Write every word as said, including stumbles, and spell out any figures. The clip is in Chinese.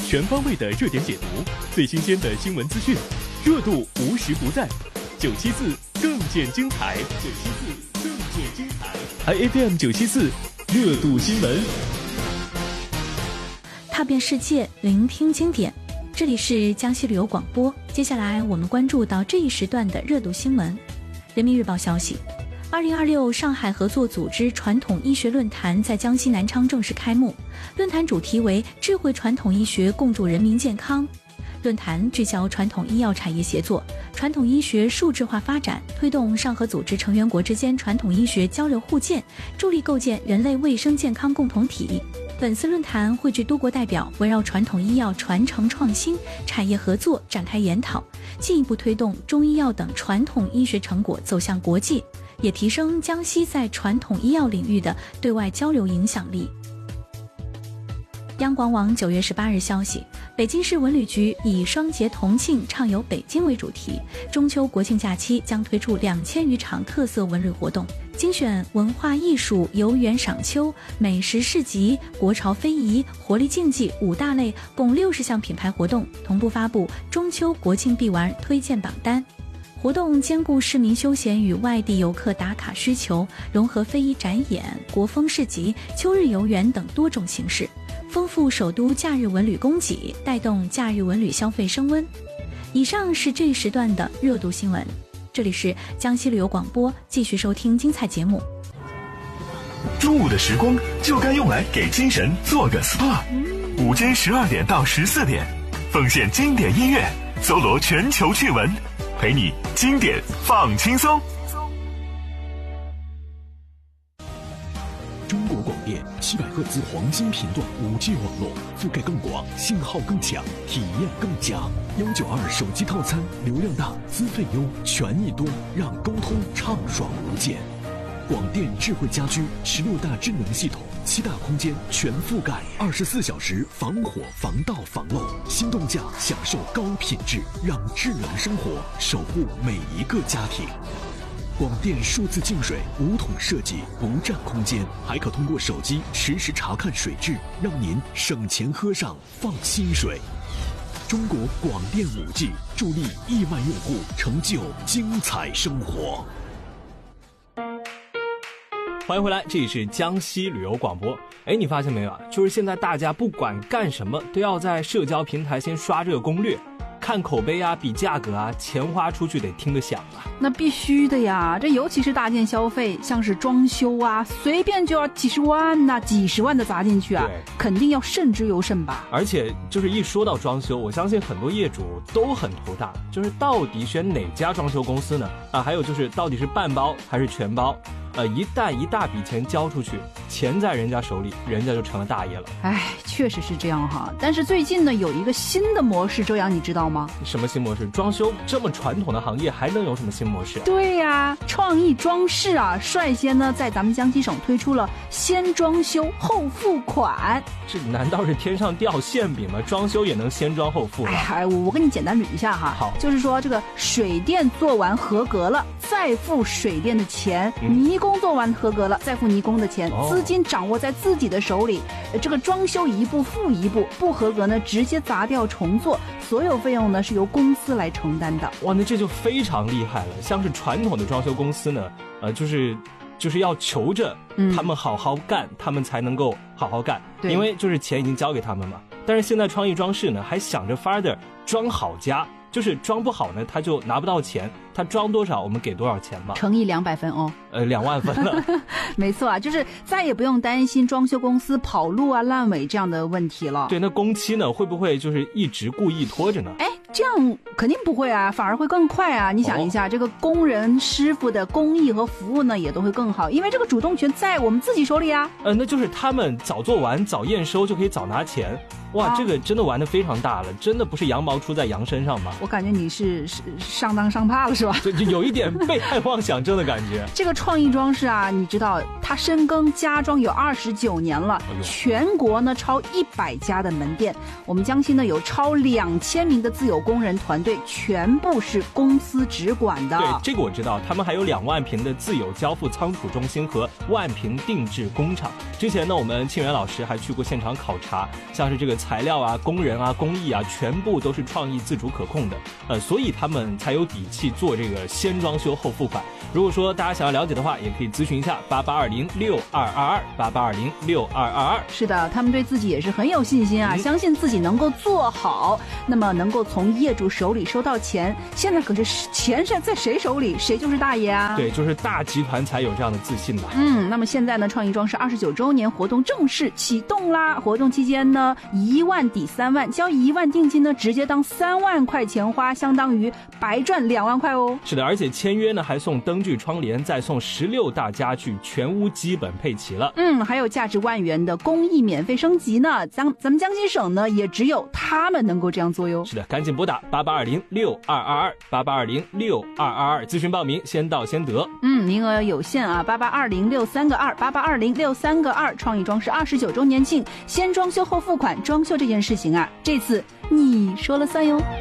全方位的热点解读，最新鲜的新闻资讯，热度无时不在。九七四更见精彩，九七四更见精彩。I F M 九七四热度新闻， 踏遍世界，聆听经典。这里是江西旅游广播。接下来我们关注到这一时段的热度新闻。人民日报消息，二零二六上海合作组织传统医学论坛在江西南昌正式开幕。论坛主题为智慧传统医学共筑人民健康。论坛聚焦传统医药产业协作、传统医学数字化发展，推动上合组织成员国之间传统医学交流互鉴，助力构建人类卫生健康共同体。本次论坛汇聚多国代表，围绕传统医药传承创新、产业合作展开研讨，进一步推动中医药等传统医学成果走向国际，也提升江西在传统医药领域的对外交流影响力。央广网九月十八日消息，北京市文旅局以双节同庆畅游北京为主题，中秋国庆假期将推出两千余场特色文旅活动，精选文化艺术、游园赏秋、美食市集、国潮非遗、活力竞技五大类共六十项品牌活动，同步发布中秋国庆必玩推荐榜单。活动兼顾市民休闲与外地游客打卡需求，融合非遗展演、国风市集、秋日游园等多种形式，丰富首都假日文旅供给，带动假日文旅消费升温。以上是这一时段的热度新闻，这里是江西旅游广播，继续收听精彩节目。 中午的时光就该用来给精神做个 S P A， 午间十二点到十四点，奉献经典音乐，搜罗全球趣闻，陪你经典放轻松。 中国广电七百赫兹黄金频段 五 G 网络，覆盖更广，信号更强，体验更佳。一九二手机套餐，流量大，资费优，权益多，让沟通畅爽无间。广电智慧家居十六大智能系统，七大空间全覆盖，二十四小时防火、防盗、防漏。心动价享受高品质，让智能生活守护每一个家庭。广电数字净水五桶设计，不占空间，还可通过手机实时查看水质，让您省钱喝上放心水。中国广电 五 G 助力亿万用户成就精彩生活。 欢迎回来，这里是江西旅游广播。哎，你发现没有啊？就是现在大家不管干什么，都要在社交平台先刷这个攻略。看口碑啊，比价格啊，钱花出去得听得响啊。 那必须的呀，这尤其是大件消费，像是装修啊，随便就要几十万呐、啊，几十万的砸进去啊，肯定要慎之又慎吧。 而且就是一说到装修，我相信很多业主都很头大，就是到底选哪家装修公司呢？啊，还有就是到底是半包还是全包？呃，一旦一大笔钱交出去，钱在人家手里，人家就成了大爷了。 哎，确实是这样哈。但是最近呢，有一个新的模式，周洋你知道吗？ 什么新模式？装修这么传统的行业，还能有什么新模式、啊？ 对呀、啊，创意装饰啊，率先呢在咱们江西省推出了先装修后付款。 这难道是天上掉馅饼吗？装修也能先装后付吗？ 哎，我我跟你简单捋一下哈。 好， 就是说这个水电做完合格了，再付水电的钱；嗯、泥工做完合格了，再付泥工的钱。哦、资金掌握在自己的手里，这个装修一步付一步，不合格呢直接砸掉重做，所有费用呢是由公司来承担的。 哇，那这就非常厉害了。像是传统的装修公司呢，呃，就是就是要求着他们好好干，嗯、他们才能够好好干，因为就是钱已经交给他们嘛。但是现在创意装饰呢，还想着法的装好家。就是装不好呢，他就拿不到钱，他装多少我们给多少钱嘛， 乘以两百分哦， 呃，两万分了。 没错啊，就是再也不用担心装修公司跑路啊、烂尾这样的问题了。 对，那工期呢，会不会就是一直故意拖着呢？ 哎，这样肯定不会啊，反而会更快啊。你想一下，哦、这个工人师傅的工艺和服务呢，也都会更好，因为这个主动权在我们自己手里啊。 呃，那就是他们早做完、早验收就可以早拿钱。哇，这个真的玩得非常大了，真的不是羊毛出在羊身上吗？ 我感觉你是是上当上怕了是吧？ 就就有一点被害妄想症的感觉。 这个创意装饰啊，你知道它深耕家装有二十九年了，哎、全国呢超一百家的门店，我们江西呢有超两千名的自有工人团队全部是公司直管的。 对，这个我知道，他们还有两万平的自有交付仓储中心和万平定制工厂。之前呢，我们庆元老师还去过现场考察，像是这个材料啊、工人啊、工艺啊，全部都是创意自主可控的，呃，所以他们才有底气做这个先装修后付款。如果说大家想要了解的话，也可以咨询一下八八二零六二二二八八二零六二二二。 是的，他们对自己也是很有信心啊，嗯、相信自己能够做好，那么能够从业主手里收到钱。现在可是钱是在谁手里，谁就是大爷啊！ 对，就是大集团才有这样的自信吧。 嗯，那么现在呢，创意装饰二十九周年活动正式启动啦！活动期间呢，一万抵三万，交一万定金呢，直接当三万块钱花，相当于白赚两万块哦。 是的，而且签约呢还送灯具窗帘，再送十六大家具，全屋基本配齐了。 嗯，还有价值万元的工艺免费升级呢。咱咱们江西省呢，也只有他们能够这样做哟。 是的，赶紧拨打八八二零六二二二八八二零六二二二咨询报名，先到先得。 嗯，名额有限啊，八八二零六三个二八八二零六三个二。创意装饰二十九周年庆，先装修后付款，装修这件事情啊，这次你说了算哟。